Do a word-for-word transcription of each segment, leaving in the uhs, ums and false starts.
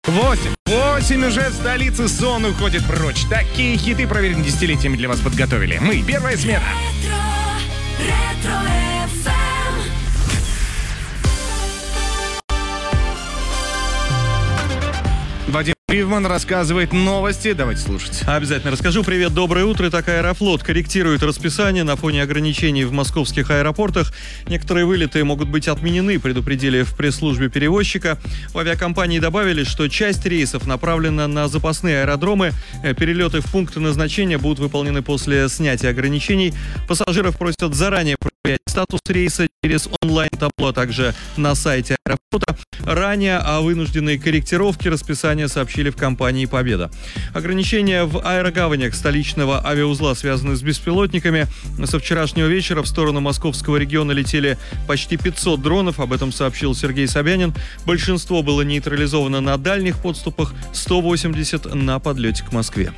Восемь. Восемь уже в столице, сон уходит прочь. Такие хиты, проверенные десятилетиями, для вас подготовили. Мы, первая смена. Ретро, ретро эф эм. Вадим Ривман рассказывает новости. Давайте слушать. Обязательно расскажу. Привет, доброе утро. Так, Аэрофлот корректирует расписание на фоне ограничений в московских аэропортах. Некоторые вылеты могут быть отменены, предупредили в пресс-службе перевозчика. В авиакомпании добавили, что часть рейсов направлена на запасные аэродромы. Перелеты в пункты назначения будут выполнены после снятия ограничений. Пассажиров просят заранее проверять статус рейса через онлайн-табло, а также на сайте аэропорта. Ранее о вынужденной корректировке расписания сообщили в компании «Победа». Ограничения в аэрогаванях столичного авиаузла связаны с беспилотниками. Со вчерашнего вечера в сторону московского региона летели почти пятьсот дронов, об этом сообщил Сергей Собянин. Большинство было нейтрализовано на дальних подступах, сто восемьдесят на подлете к Москве.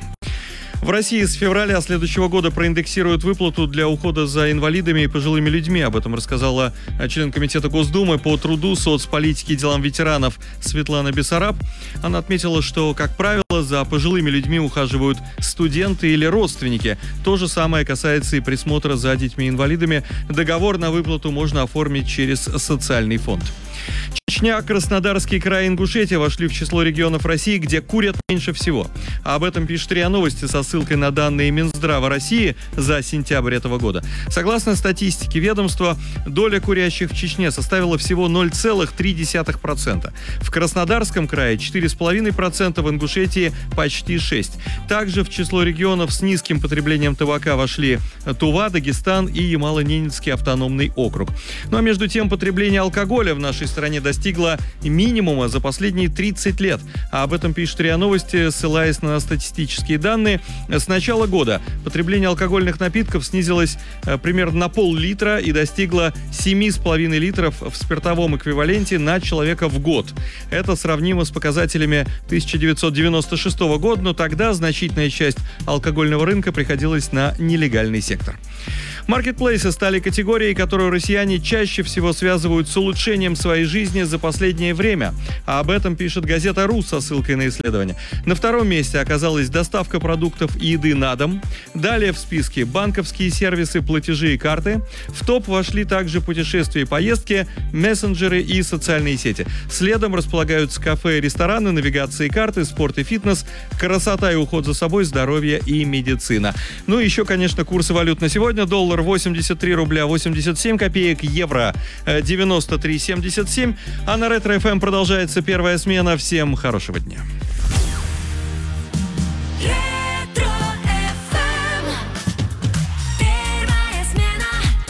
В России с февраля следующего года проиндексируют выплату для ухода за инвалидами и пожилыми людьми. Об этом рассказала член Комитета Госдумы по труду, соцполитике и делам ветеранов Светлана Бессараб. Она отметила, что, как правило, за пожилыми людьми ухаживают студенты или родственники. То же самое касается и присмотра за детьми-инвалидами. Договор на выплату можно оформить через социальный фонд. Чечня, Краснодарский край и Ингушетия вошли в число регионов России, где курят меньше всего. Об этом пишет РИА Новости со ссылкой на данные Минздрава России за сентябрь этого года. Согласно статистике ведомства, доля курящих в Чечне составила всего ноль целых три десятых процента. В Краснодарском крае четыре целых пять десятых процента, в Ингушетии почти шесть процентов. Также в число регионов с низким потреблением табака вошли Тува, Дагестан и Ямало-Ненецкий автономный округ. Ну а между тем, потребление алкоголя в нашей стране достигла минимума за последние тридцать лет. А об этом пишет РИА Новости, ссылаясь на статистические данные. С начала года потребление алкогольных напитков снизилось э, примерно на пол-литра и достигло семь целых пять десятых литров в спиртовом эквиваленте на человека в год. Это сравнимо с показателями тысяча девятьсот девяносто шестого года, но тогда значительная часть алкогольного рынка приходилась на нелегальный сектор. Маркетплейсы стали категорией, которую россияне чаще всего связывают с улучшением своей жизни за последнее время. А об этом пишет газета «Ру» со ссылкой на исследование. На втором месте оказалась доставка продуктов и еды на дом. Далее в списке банковские сервисы, платежи и карты. В топ вошли также путешествия и поездки, мессенджеры и социальные сети. Следом располагаются кафе и рестораны, навигация и карты, спорт и фитнес, красота и уход за собой, здоровье и медицина. Ну и еще, конечно, курсы валют на сегодня. Доллар восемьдесят три рубля восемьдесят семь копеек, евро девяносто три семьдесят семь. А на Ретро эф эм продолжается первая смена. Всем хорошего дня. Ретро эф эм. Первая смена.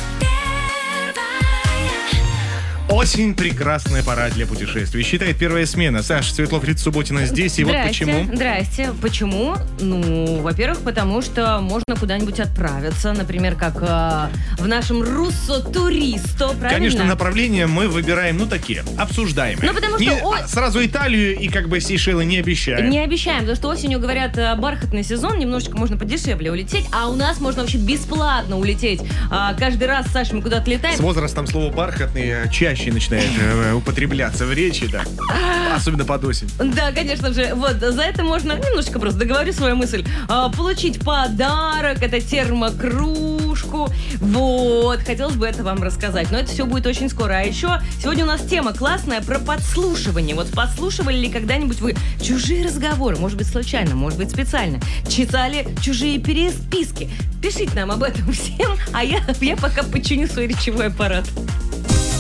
Первая. Осень — прекрасная пора для путешествий, считает первая смена. Саша Светлов, Рита Субботина здесь. И вот почему. Здрасте. Почему? Ну, во-первых, потому что можно куда-нибудь отправиться. Например, как э, в нашем Руссо Туристо, правильно? Конечно, направления мы выбираем, ну, такие, обсуждаемые. Ну, потому что Не, о- а, сразу Италию и как бы Сейшелы не обещаем. Не обещаем, потому что осенью, говорят, э, бархатный сезон, немножечко можно подешевле улететь, а у нас можно вообще бесплатно улететь. А, каждый раз с Сашей мы куда-то летаем. С возрастом слово «бархатный» э, чаще начинает э, употребляться в речи, да. Особенно под осень. Да, конечно же. Вот, за это можно, немножечко просто договорю свою мысль, а, получить подарок, это термокружку. Вот, хотелось бы это вам рассказать. Но это все будет очень скоро. А еще сегодня у нас тема классная про подслушивание. Вот подслушивали ли когда-нибудь вы чужие разговоры? Может быть, случайно, может быть, специально. Читали чужие переписки? Пишите нам об этом всем, а я, я пока починю свой речевой аппарат.